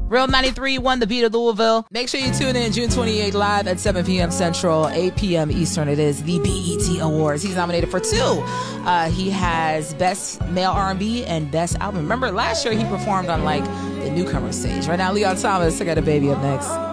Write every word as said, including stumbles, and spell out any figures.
Real ninety-three won the Beat of Louisville. Make sure you tune in June twenty-eighth live at seven p.m. Central, eight p.m. Eastern. It is the B E T Awards. He's nominated for two. Uh, he has Best Male R and B and Best Album. Remember, last year he performed on like the newcomer stage. Right now, Leon Thomas, I got a baby up next.